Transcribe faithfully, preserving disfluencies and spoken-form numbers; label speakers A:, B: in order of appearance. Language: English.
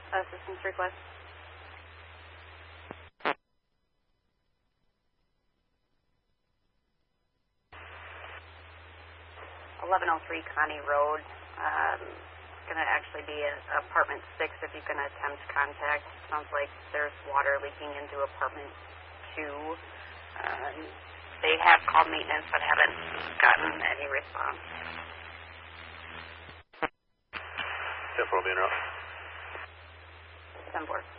A: assistance request. eleven oh three Connie Road. Um, it's going to actually be a, apartment six if you can attempt contact. Sounds like there's water leaking into apartment two. Um, they have called maintenance but haven't gotten any response.
B: ten four, being up.
A: ten four.